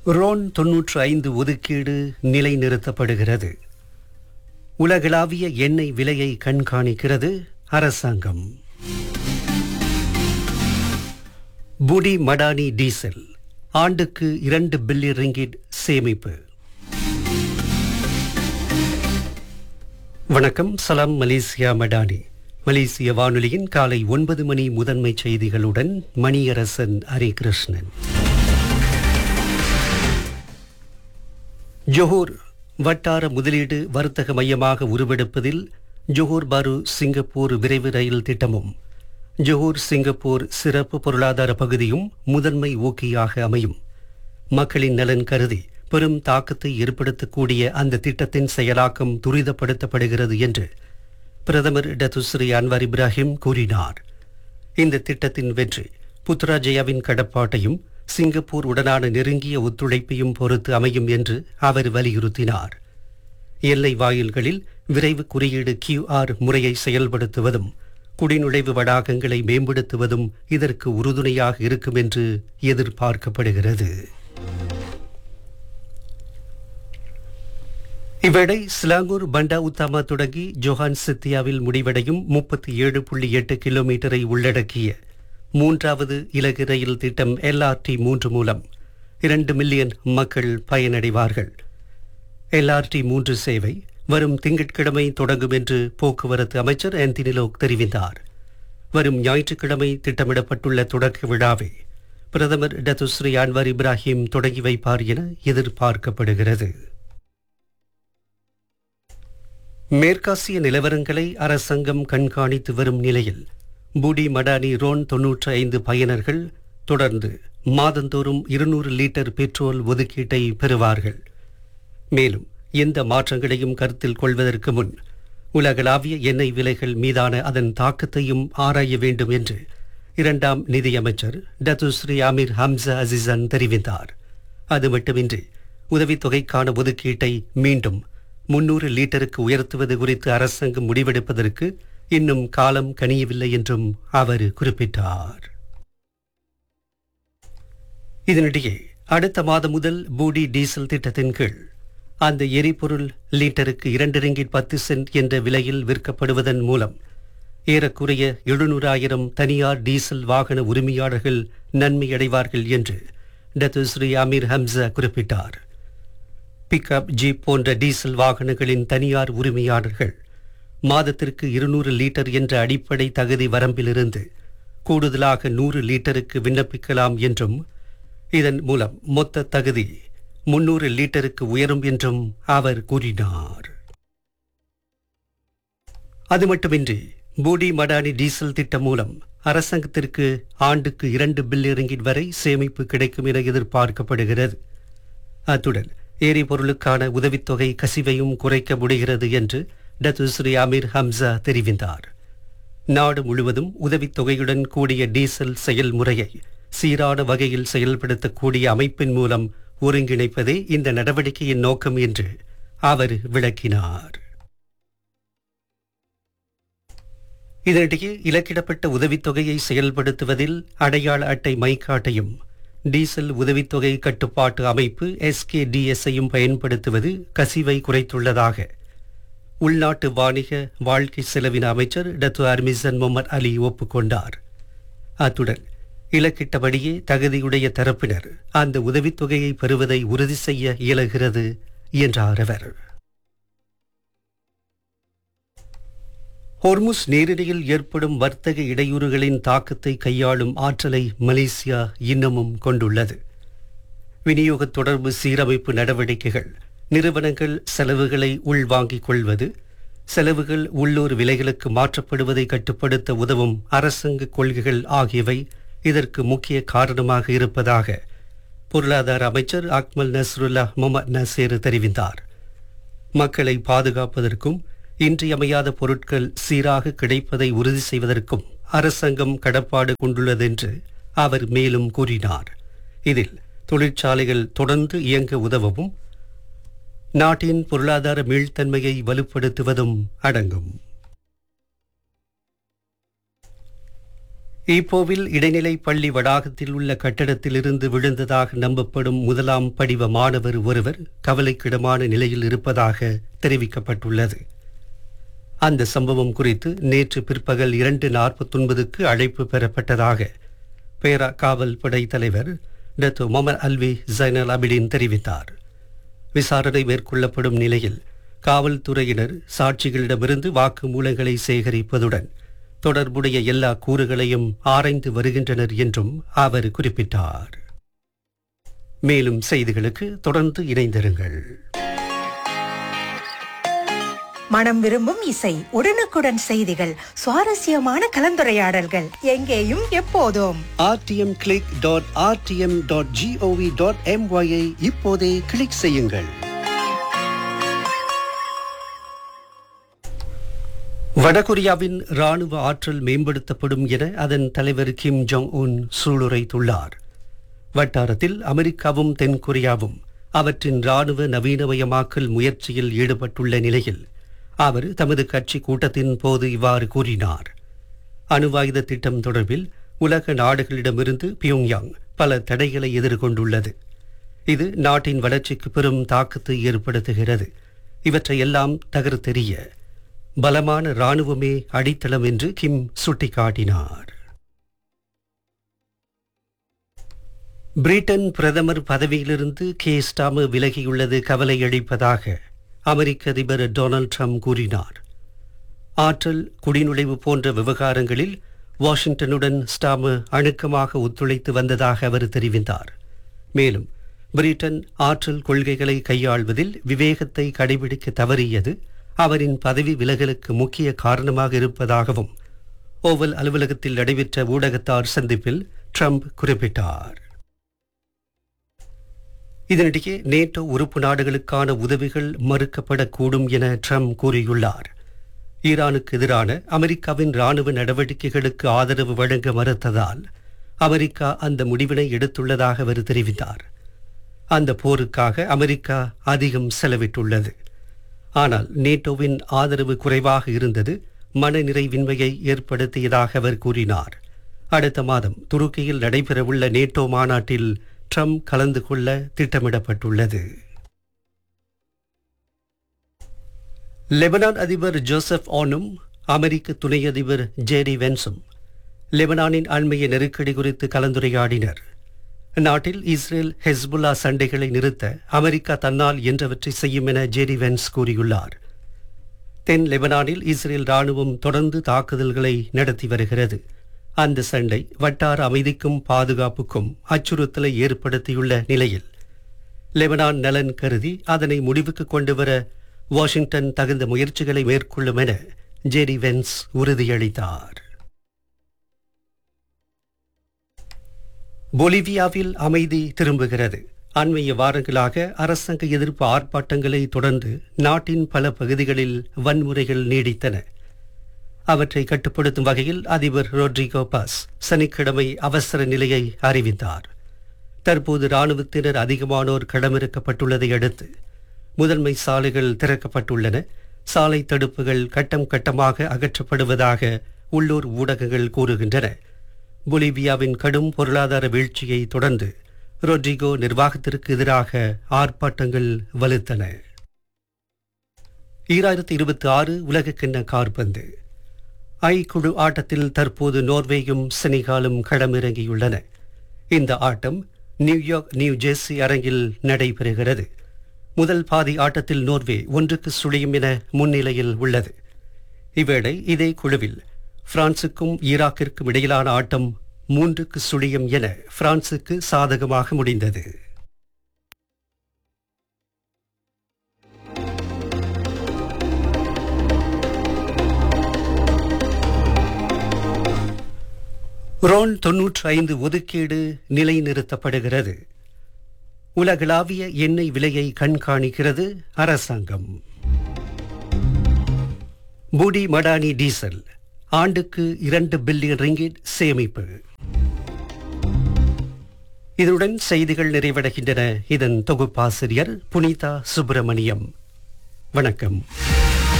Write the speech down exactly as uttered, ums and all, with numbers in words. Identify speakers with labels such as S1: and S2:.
S1: Ron தொன்னூற்று ஐந்து ஒதுக்கீடு நிலைநிறுத்தப்படுகிறது. உலகளாவிய எண்ணெய் விலையை கண்காணிக்கிறது அரசாங்கம். புடி மடானி டீசல் ஆண்டுக்கு இரண்டு பில்லியன் ரிங்கிட் சேமிப்பு. வணக்கம். சலாம் மலேசியா மடானி. மலேசிய வானொலியின் காலை ஒன்பது மணி முதன்மை செய்திகளுடன் மணியரசன் ஹரிகிருஷ்ணன். ஜொஹூர் வட்டார முதலீடு வர்த்தக மையமாக உருவெடுப்பதில் ஜொஹூர் பாரு சிங்கப்பூர் விரைவு ரயில் திட்டமும் ஜொஹூர் சிங்கப்பூர் சிறப்பு பொருளாதார பகுதியும் முதன்மை ஊக்கியாக அமையும். மக்களின் நலன் கருதி பெரும் தாக்கத்தை ஏற்படுத்தக்கூடிய அந்த திட்டத்தின் செயலாக்கம் துரிதப்படுத்தப்படுகிறது என்று பிரதமர் டத்துஸ்ரீ அன்வார் இப்ராஹிம் கூறினார். இந்த திட்டத்தின் வெற்றி புத்ராஜயாவின் கடப்பாட்டையும் சிங்கப்பூர் உடனான நெருங்கிய ஒத்துழைப்பையும் பொறுத்து அமையும் என்று அவர் வலியுறுத்தினார். எல்லை வாயில்களில் விரைவு குறியீடு கியூஆர் முறையை செயல்படுத்துவதும் குடிநுழைவு வளாகங்களை மேம்படுத்துவதும் இதற்கு உறுதுணையாக இருக்கும் என்று எதிர்பார்க்கப்படுகிறது. இவ்வேளை சிலாங்கூர் பண்டா உத்தாமா தொடங்கி ஜொஹான் சித்தியாவில் முடிவடையும் முப்பத்தி ஏழு புள்ளி எட்டு கிலோமீட்டரை உள்ளடக்கிய மூன்றாவது இலகு ரயில் திட்டம் எல்ஆர்டி மூன்று மூலம் இரண்டு மில்லியன் மக்கள் பயனடைவார்கள். எல்ஆர்டி மூன்று சேவை வரும் திங்கட்கிழமை தொடங்கும் என்று போக்குவரத்து அமைச்சர் ஆந்தனி லோக் தெரிவித்தார். வரும் ஞாயிற்றுக்கிழமை திட்டமிடப்பட்டுள்ள தொடக்க விழாவை பிரதமர் டத்துஸ்ரீ அன்வார் இப்ராஹிம் தொடங்கி வைப்பார் என எதிர்பார்க்கப்படுகிறது. மேற்காசிய நிலவரங்களை அரசாங்கம் கண்காணித்து வரும் நிலையில் புடி மடானி ரோன் தொன்னூற்று ஐந்து பயனர்கள் தொடர்ந்து மாதந்தோறும் இருநூறு லிட்டர் பெட்ரோல் ஒதுக்கீட்டை பெறுவார்கள். மேலும் எந்த மாற்றங்களையும் கருத்தில் கொள்வதற்கு முன் உலகளாவிய எண்ணெய் விலைகள் மீதான அதன் தாக்கத்தையும் ஆராய வேண்டும் என்று இரண்டாம் நிதியமைச்சர் டத்துஸ்ரீ அமீர் ஹம்சா அசிசன் தெரிவித்தார். அது மட்டுமின்றி உதவித்தொகைக்கான ஒதுக்கீட்டை மீண்டும் முன்னூறு லிட்டருக்கு உயர்த்துவது குறித்து அரசாங்கம் முடிவெடுப்பதற்கு இன்னும் காலம் கனியவில்லை என்றும் அவர் குறிப்பிட்டார். இதனிடையே அடுத்த மாதம் முதல் பூடி டீசல் திட்டத்தின் கீழ் அந்த எரிபொருள் லிட்டருக்கு இரண்டு ரிங்கிட் பத்து சென்ட் என்ற விலையில் விற்கப்படுவதன் மூலம் ஏறக்குறைய எழுநூறாயிரம் தனியார் டீசல் வாகன உரிமையாளர்கள் நன்மையடைவார்கள் என்று டத்துஸ்ரீ அமீர் ஹம்சா குறிப்பிட்டார். பிக்அப் ஜீப் போன்ற டீசல் வாகனங்களின் தனியார் உரிமையாளர்கள் மாதத்திற்கு இருநூறு லிட்டர் என்ற அடிப்படை தகுதி வரம்பிலிருந்து கூடுதலாக நூறு லிட்டருக்கு விண்ணப்பிக்கலாம் என்றும் இதன் மூலம் மொத்த தகுதி முன்னூறு லிட்டருக்கு உயரும் என்றும் அவர் கூறினார். அது மட்டுமின்றி பூடி மடானி டீசல் திட்டம் மூலம் அரசாங்கத்திற்கு ஆண்டுக்கு இரண்டு பில்லியன் ரிங்கிட் வரை சேமிப்பு கிடைக்கும் என எதிர்பார்க்கப்படுகிறது. அத்துடன் எரிபொருளுக்கான உதவித்தொகை கசிவையும் குறைக்க முடிகிறது என்று டத்துஸ்ரீ அமீர் ஹம்சா தெரிவித்தார். நாடு முழுவதும் உதவித்தொகையுடன் கூடிய டீசல் செயல்முறையை சீரான வகையில் செயல்படுத்தக்கூடிய அமைப்பின் மூலம் ஒருங்கிணைப்பதே இந்த நடவடிக்கையின் நோக்கம் என்று அவர் விளக்கினார். இதனிடையே இலக்கிடப்பட்ட உதவித்தொகையை செயல்படுத்துவதில் அடையாள அட்டை மைக்காட்டையும் டீசல் உதவித்தொகை கட்டுப்பாட்டு அமைப்பு எஸ்கேடிஎஸ்ஐயும் பயன்படுத்துவது கசிவை குறைத்துள்ளதாக உள்நாட்டு வாணிக வாழ்க்கை செலவின அமைச்சர் டத்து அர்மிசன் முகமது அலி ஒப்புக்கொண்டார். அத்துடன் இலக்கிட்டபடியே தகுதியுடைய தரப்பினர் அந்த உதவித்தொகையை பெறுவதை உறுதி செய்ய இயலுகிறது என்றார் அவர். ஹொர்முஸ் நீரிணையில் ஏற்படும் வர்த்தக இடையூறுகளின் தாக்கத்தை கையாளும் ஆற்றலை மலேசியா இன்னமும் கொண்டுள்ளது. விநியோக தொடர்பு சீரமைப்பு நடவடிக்கைகள், நிறுவனங்கள் செலவுகளை உள்வாங்கிக் கொள்வது, செலவுகள் உள்ளூர் விலைகளுக்கு மாற்றப்படுவதை கட்டுப்படுத்த உதவும் அரசாங்க கொள்கைகள் ஆகியவை இதற்கு முக்கிய காரணமாக இருப்பதாக பொருளாதார அமைச்சர் அக்மல் நஸ்ருல்லா முகமது நசீர் தெரிவித்தார். மக்களை பாதுகாப்பதற்கும் இன்றியமையாத பொருட்கள் சீராக கிடைப்பதை உறுதி செய்வதற்கும் அரசாங்கம் கடப்பாடு கொண்டுள்ளது என்று அவர் மேலும் கூறினார். இதில் தொழிற்சாலைகள் தொடர்ந்து இயங்க உதவவும் நாட்டின் பொருளாதார மீள்தன்மையை வலுப்படுத்துவதும் அடங்கும். ஈப்போவில் இடைநிலை பள்ளி வளாகத்தில் உள்ள கட்டடத்திலிருந்து விழுந்ததாக நம்பப்படும் முதலாம் படிவ மாணவர் ஒருவர் கவலைக்கிடமான நிலையில் இருப்பதாக தெரிவிக்கப்பட்டுள்ளது. அந்த சம்பவம் குறித்து நேற்று பிற்பகல் இரண்டு நாற்பத்தொன்பதுக்கு அழைப்பு பெறப்பட்டதாக பேரா காவல் படை தலைவர் டத்து மொமர் அல்வி ஜைனல் அபிடின் தெரிவித்தார். விசாரணை மேற்கொள்ளப்படும் நிலையில் காவல்துறையினர் சாட்சிகளிடமிருந்து வாக்குமூலங்களை சேகரிப்பதுடன் தொடர்புடைய எல்லா கூறுகளையும் ஆராய்ந்து வருகின்றனர் என்றும் அவர் குறிப்பிட்டார். மேலும் செய்திகளுக்கு தொடர்ந்து இணைந்திருங்கள்.
S2: மனம் விரும்பும் இசை, உடனுக்குடன் செய்திகள், சுவாரஸ்யமான கலந்துரையாடல்கள், எங்கேயும் எப்போதும்.
S1: RTM click dot RTM dot gov dot MY இப்போதே கிளிக் செய்யுங்கள். வடகொரியாவின் ராணுவ ஆற்றல் மேம்படுத்தப்படும் என அதன் தலைவர் கிம் ஜோங் உன் சூளுரைத்துள்ளார். வட்டாரத்தில் அமெரிக்காவும் தென்கொரியாவும் அவற்றின் ராணுவ நவீனமயமாக்கல் முயற்சியில் ஈடுபட்டுள்ள நிலையில் அவர் தமது கட்சி கூட்டத்தின் போது இவ்வாறு கூறினார். அணுவாயுத திட்டம் தொடர்பில் உலக நாடுகளிடமிருந்து பியோங்யாங் பல தடைகளை எதிர்கொண்டுள்ளது. இது நாட்டின் வளர்ச்சிக்கு பெரும் தாக்கத்தை ஏற்படுத்துகிறது. இவற்றையெல்லாம் தகர்த்தெறிய பலமான இராணுவமே அடித்தளம் என்று கிம் சுட்டிக்காட்டினார். பிரிட்டன் பிரதமர் பதவியிலிருந்து கே ஸ்டாமர் விலகியுள்ளது கவலை அளிப்பதாக அமெரிக்க அதிபர் டொனால்ட் ட்ரம்ப் கூறினார். ஆற்றல், குடிநுழைவு போன்ற விவகாரங்களில் வாஷிங்டனுடன் ஸ்டாமர் அணுக்கமாக ஒத்துழைத்து வந்ததாக அவர் தெரிவித்தார். மேலும் பிரிட்டன் ஆற்றல் கொள்கைகளை கையாள்வதில் விவேகத்தை கடைபிடிக்க தவறியது அவரின் பதவி விலகலுக்கு முக்கிய காரணமாக இருப்பதாகவும் ஓவல் அலுவலகத்தில் நடைபெற்ற ஊடகத்தார் சந்திப்பில் ட்ரம்ப் குறிப்பிட்டார். இதனிடையே நேட்டோ உறுப்பு நாடுகளுக்கான உதவிகள் மறுக்கப்படக்கூடும் என ட்ரம்ப் கூறியுள்ளார். ஈரானுக்கு எதிரான அமெரிக்காவின் ராணுவ நடவடிக்கைகளுக்கு ஆதரவு வழங்க மறுத்ததால் அமெரிக்கா அந்த முடிவினை எடுத்துள்ளதாக அவர் தெரிவித்தார். அந்த போருக்காக அமெரிக்கா அதிகம் செலவிட்டுள்ளது. ஆனால் நேட்டோவின் ஆதரவு குறைவாக இருந்தது மனநிறைவின்மையை ஏற்படுத்தியதாக அவர் கூறினார். அடுத்த மாதம் துருக்கியில் நடைபெறவுள்ள நேட்டோ மாநாட்டில் ட்ரம்ப் கலந்து கொள்ள திட்டமிடப்பட்டுள்ளது. லெபனான் அதிபர் ஜோசப் ஆனும் அமெரிக்க துணை அதிபர் ஜேடி வென்ஸும் லெபனானின் அண்மைய நெருக்கடி குறித்து கலந்துரையாடினர். நாட்டில் இஸ்ரேல் ஹெஸ்புல்லா சண்டைகளை நிறுத்த அமெரிக்கா தன்னால் என்றவற்றை செய்யும் என ஜேடி வென்ஸ் கூறியுள்ளார். தென் லெபனானில் இஸ்ரேல் ராணுவம் தொடர்ந்து தாக்குதல்களை நடத்தி வருகிறது. அந்த சண்டை வட்டார அமைதிக்கும் பாதுகாப்புக்கும் அச்சுறுத்தலை ஏற்படுத்தியுள்ள நிலையில் லெபனான் நலன் கருதி அதனை முடிவுக்கு கொண்டுவர வாஷிங்டன் தகுந்த முயற்சிகளை மேற்கொள்ளும் என ஜேடி வென்ஸ் உறுதியளித்தார். பொலிவியாவில் அமைதி திரும்புகிறது. அண்மைய வாரங்களாக அரசாங்க எதிர்ப்பு ஆர்ப்பாட்டங்களை தொடர்ந்து நாட்டின் பல பகுதிகளில் வன்முறைகள் நீடித்தன. அவற்றை கட்டுப்படுத்தும் வகையில் அதிபர் ரோட்ரிகோ பாஸ் சனிக்கிழமை அவசர நிலையை அறிவித்தார். தற்போது இராணுவத்தினர் அதிகமானோர் களமிறக்கப்பட்டுள்ளதை அடுத்து முதன்மை சாலைகள் திறக்கப்பட்டுள்ளன. சாலை தடுப்புகள் கட்டம் கட்டமாக அகற்றப்படுவதாக உள்ளூர் ஊடகங்கள் கூறுகின்றன. பொலிவியாவின் கடும் பொருளாதார வீழ்ச்சியை தொடர்ந்து ரோட்ரிகோ நிர்வாகத்திற்கு எதிராக ஆர்ப்பாட்டங்கள் வலுத்தன. ஈராயிரத்தி இருபத்தி ஆறு உலகக்கிண்ண காற்பந்து ஐ குழு ஆட்டத்தில் தற்போது நோர்வேயும் செனிகாலும் களமிறங்கியுள்ளன. இந்த ஆட்டம் நியூயார்க் நியூ ஜெர்சி அரங்கில் நடைபெறுகிறது. முதல் பாதி ஆட்டத்தில் நோர்வே ஒன்றுக்கு சுழியும் என முன்னிலையில் உள்ளது. இவ்வேளை இதே குழுவில் பிரான்சுக்கும் ஈராக்கிற்கும் இடையிலான ஆட்டம் மூன்றுக்கு சுழியம் என பிரான்சுக்கு சாதகமாக முடிந்தது. ரோன் தொன்னூற்றி ஐந்து ஒதுக்கீடு நிலைநிறுத்தப்படுகிறது. உலகளாவிய எண்ணெய் விலையை கண்காணிக்கிறது அரசாங்கம். பூடி மடானி டீசல் ஆண்டுக்கு இரண்டு பில்லியன் ரிங்கிட் சேமிப்பு. இதனுடன் செய்திகள் நிறைவடைகின்றன. இதன் தொகுப்பாசிரியர் புனிதா சுப்பிரமணியம். வணக்கம்.